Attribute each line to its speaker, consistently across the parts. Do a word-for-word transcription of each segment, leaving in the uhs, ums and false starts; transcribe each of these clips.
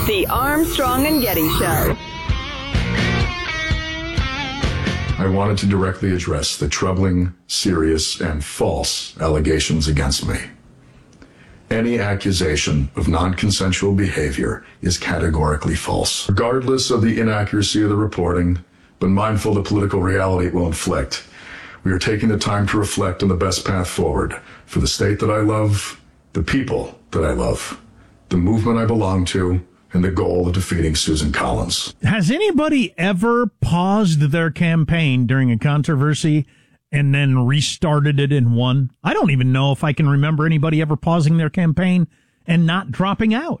Speaker 1: The Armstrong and Getty Show.
Speaker 2: I wanted to directly address the troubling, serious, and false allegations against me. Any accusation of non-consensual behavior is categorically false. Regardless of the inaccuracy of the reporting, but mindful of the political reality it will inflict, we are taking the time to reflect on the best path forward for the state that I love, the people that I love, the movement I belong to, and the goal of defeating Susan Collins.
Speaker 3: Has anybody ever paused their campaign during a controversy and then restarted it and won? I don't even know if I can remember anybody ever pausing their campaign and not dropping out.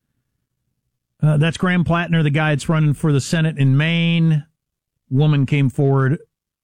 Speaker 3: Uh, that's Graham Plattner, the guy that's running for the Senate in Maine. Woman came forward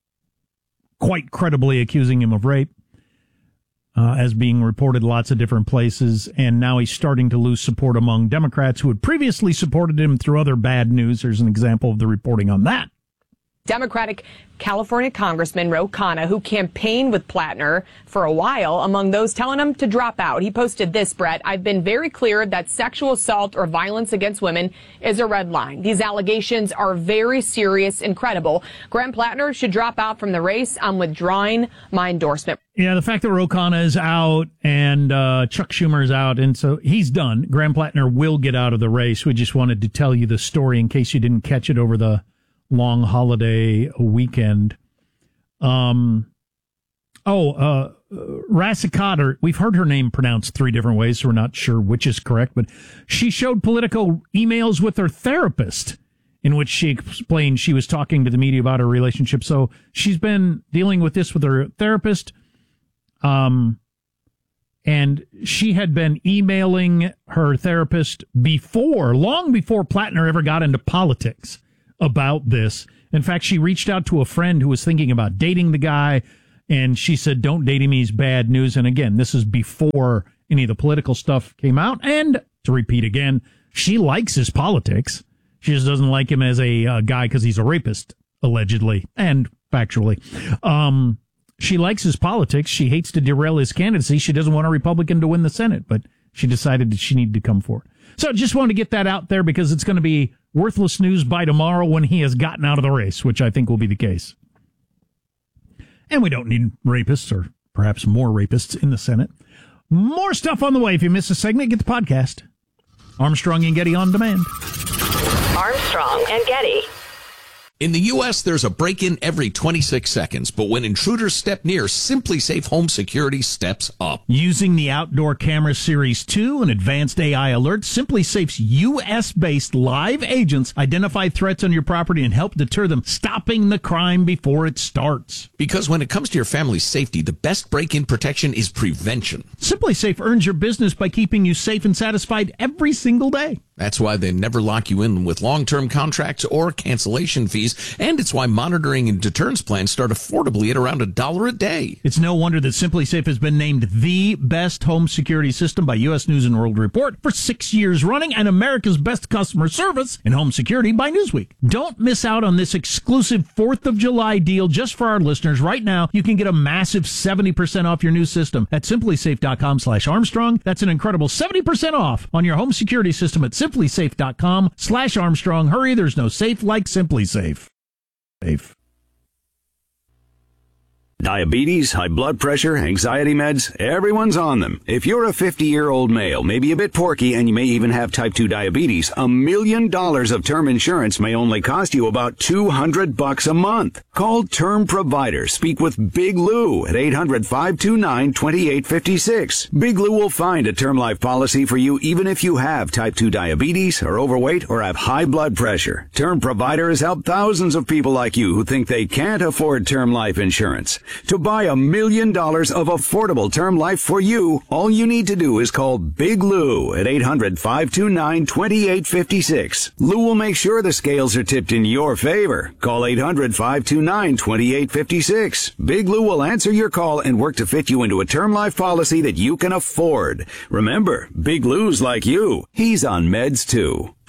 Speaker 3: quite credibly accusing him of rape. Uh, as being reported lots of different places, and now he's starting to lose support among Democrats who had previously supported him through other bad news. There's an example of the reporting on that.
Speaker 4: Democratic California Congressman Ro Khanna, who campaigned with Plattner for a while, among those telling him to drop out. He posted this, Brett: "I've been very clear that sexual assault or violence against women is a red line. These allegations are very serious and credible. Graham Plattner should drop out from the race. I'm withdrawing my endorsement."
Speaker 3: Yeah, the fact that Ro Khanna is out and uh, Chuck Schumer is out, and so he's done. Graham Plattner will get out of the race. We just wanted to tell you the story in case you didn't catch it over the long holiday weekend. Um, oh, uh, Rasa Cotter, we've heard her name pronounced three different ways, so we're not sure which is correct, but she showed political emails with her therapist in which she explained she was talking to the media about her relationship. So she's been dealing with this with her therapist. Um, and she had been emailing her therapist before, long before Plattner ever got into politics, about this. In fact, she reached out to a friend who was thinking about dating the guy, and she said, "Don't date him, he's bad news." And again, this is before any of the political stuff came out. And to repeat again, she likes his politics. She just doesn't like him as a uh, guy because he's a rapist, allegedly, and factually. Um, she likes his politics. She hates to derail his candidacy. She doesn't want a Republican to win the Senate, but she decided that she needed to come forward. So just wanted to get that out there because it's going to be worthless news by tomorrow when he has gotten out of the race, which I think will be the case. And we don't need rapists, or perhaps more rapists in the Senate. More stuff on the way. If you miss a segment, get the podcast. Armstrong and Getty on demand.
Speaker 1: Armstrong and Getty.
Speaker 5: In the U S, there's a break-in every twenty-six seconds, but when intruders step near, SimpliSafe Home Security steps up.
Speaker 3: Using the Outdoor Camera Series two and advanced A I alerts, SimpliSafe's U S-based live agents identify threats on your property and help deter them, stopping the crime before it starts.
Speaker 5: Because when it comes to your family's safety, the best break-in protection is prevention.
Speaker 3: SimpliSafe earns your business by keeping you safe and satisfied every single day.
Speaker 5: That's why they never lock you in with long-term contracts or cancellation fees, and it's why monitoring and deterrence plans start affordably at around a dollar a day.
Speaker 3: It's no wonder that SimpliSafe has been named the best home security system by U S News and World Report for six years running, and America's best customer service in home security by Newsweek. Don't miss out on this exclusive fourth of July deal just for our listeners. Right now, you can get a massive seventy percent off your new system at simplysafe.com slash Armstrong. That's an incredible seventy percent off on your home security system at simplysafe.com slash Armstrong. Hurry, there's no safe like SimpliSafe. Safe.
Speaker 6: Diabetes, high blood pressure, anxiety meds, everyone's on them. If you're a fifty-year-old male, maybe a bit porky, and you may even have type two diabetes, a million dollars of term insurance may only cost you about two hundred bucks a month. Call Term Provider. Speak with Big Lou at eight hundred, five two nine, two eight five six. Big Lou will find a term life policy for you even if you have type two diabetes, are overweight, or have high blood pressure. Term Provider has helped thousands of people like you who think they can't afford term life insurance. To buy a million dollars of affordable term life for you, all you need to do is call Big Lou at eight hundred, five two nine, two eight five six. Lou will make sure the scales are tipped in your favor. Call eight hundred, five two nine, two eight five six. Big Lou will answer your call and work to fit you into a term life policy that you can afford. Remember, Big Lou's like you. He's on meds too.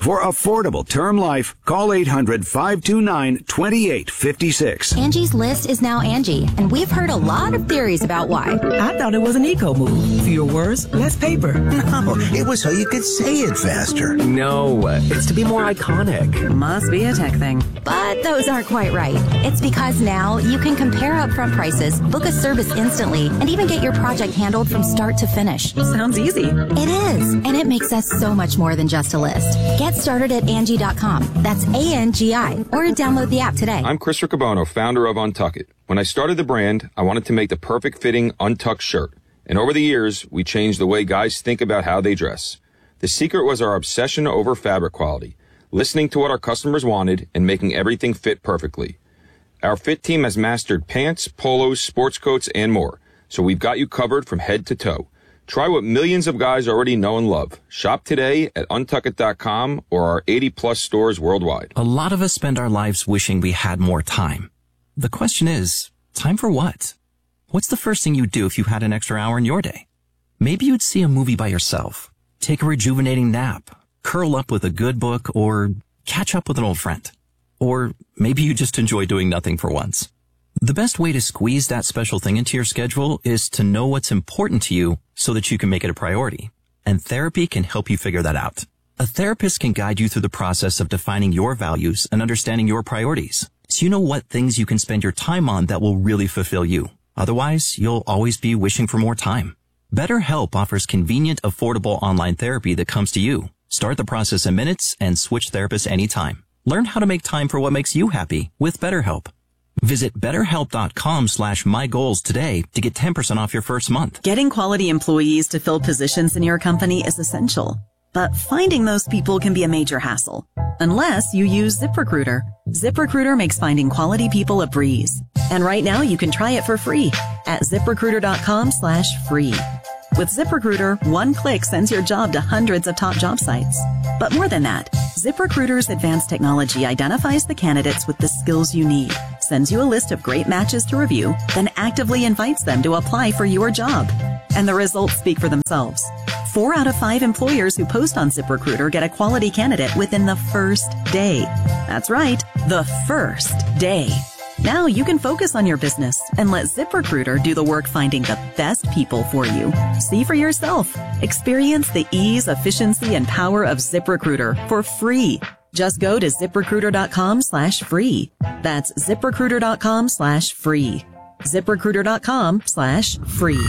Speaker 6: For affordable term life, call eight hundred, five two nine, two eight five six.
Speaker 7: Angie's List is now Angie, and we've heard a lot of theories about why.
Speaker 8: I thought it was an eco move. Fewer words, less paper.
Speaker 9: No, it was so you could say it faster.
Speaker 10: No, it's to be more iconic.
Speaker 8: Must be a tech thing.
Speaker 7: But those aren't quite right. It's because now you can compare upfront prices, book a service instantly, and even get your project handled from start to finish.
Speaker 8: Sounds easy.
Speaker 7: It is, and it makes us so much more than just a list. Get started at Angie dot com. That's A N G I. Or download the app today.
Speaker 11: I'm Chris Riccobono, founder of Untuck It. When I started the brand, I wanted to make the perfect fitting untucked shirt. And over the years, we changed the way guys think about how they dress. The secret was our obsession over fabric quality, listening to what our customers wanted and making everything fit perfectly. Our fit team has mastered pants, polos, sports coats, and more. So we've got you covered from head to toe. Try what millions of guys already know and love. Shop today at untuck it dot com or our eighty plus stores worldwide.
Speaker 12: A lot of us spend our lives wishing we had more time. The question is, time for what? What's the first thing you'd do if you had an extra hour in your day? Maybe you'd see a movie by yourself, take a rejuvenating nap, curl up with a good book, or catch up with an old friend. Or maybe you just enjoy doing nothing for once. The best way to squeeze that special thing into your schedule is to know what's important to you so that you can make it a priority. And therapy can help you figure that out. A therapist can guide you through the process of defining your values and understanding your priorities, so you know what things you can spend your time on that will really fulfill you. Otherwise, you'll always be wishing for more time. BetterHelp offers convenient, affordable online therapy that comes to you. Start the process in minutes and switch therapists anytime. Learn how to make time for what makes you happy with BetterHelp. Visit betterhelp.com slash my goals today to get ten percent off your first month.
Speaker 8: Getting quality employees to fill positions in your company is essential. But finding those people can be a major hassle. Unless you use ZipRecruiter. ZipRecruiter makes finding quality people a breeze. And right now you can try it for free at ZipRecruiter.com slash free. With ZipRecruiter, one click sends your job to hundreds of top job sites. But more than that, ZipRecruiter's advanced technology identifies the candidates with the skills you need, sends you a list of great matches to review, then actively invites them to apply for your job. And the results speak for themselves. Four out of five employers who post on ZipRecruiter get a quality candidate within the first day. That's right, the first day. Now you can focus on your business and let ZipRecruiter do the work finding the best people for you. See for yourself. Experience the ease, efficiency, and power of ZipRecruiter for free. Just go to ZipRecruiter.com slash free. That's ZipRecruiter.com slash free. ZipRecruiter.com slash free.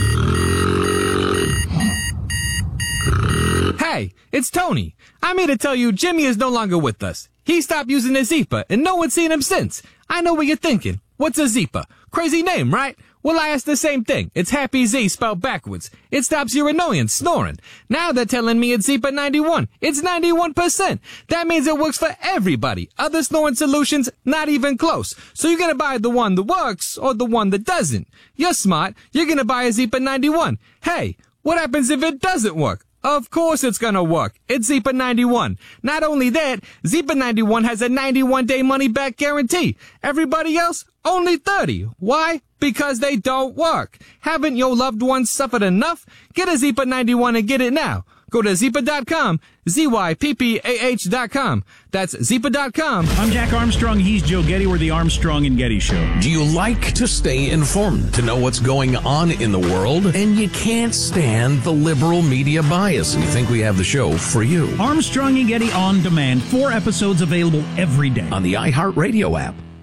Speaker 13: Hey, it's Tony. I'm here to tell you Jimmy is no longer with us. He stopped using a Zipa, and no one's seen him since. I know what you're thinking. What's a Zipa? Crazy name, right? Well, I asked the same thing. It's Happy Z spelled backwards. It stops your annoyance snoring. Now they're telling me it's Zipa ninety-one. It's ninety-one percent. That means it works for everybody. Other snoring solutions, not even close. So you're gonna buy the one that works or the one that doesn't. You're smart. You're gonna buy a Zipa ninety-one. Hey, what happens if it doesn't work? Of course it's gonna work. It's Zipa ninety-one. Not only that, Zipa ninety-one has a ninety-one day money-back guarantee. Everybody else, only thirty. Why? Because they don't work. Haven't your loved ones suffered enough? Get a Zipa ninety-one and get it now. Go to Zipa dot com, Z Y P P A H dot com. That's Zipa dot com.
Speaker 3: I'm Jack Armstrong. He's Joe Getty. We're the Armstrong and Getty Show.
Speaker 5: Do you like to stay informed, to know what's going on in the world? And you can't stand the liberal media bias. And you think we have the show for you.
Speaker 3: Armstrong and Getty on demand. Four episodes available every day.
Speaker 5: On the iHeartRadio app,